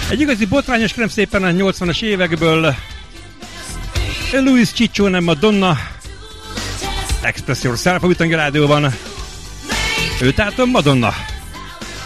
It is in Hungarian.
Egy igazi botrányos, kérem szépen, a 80-as évekből Luis Ciccione, Madonna, Express Yourself a Ütöngi Rádióban. Ő tehát a Madonna.